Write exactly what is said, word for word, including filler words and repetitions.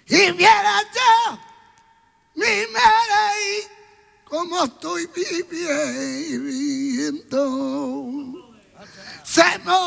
Y viera yo mi madre como estoy viviendo.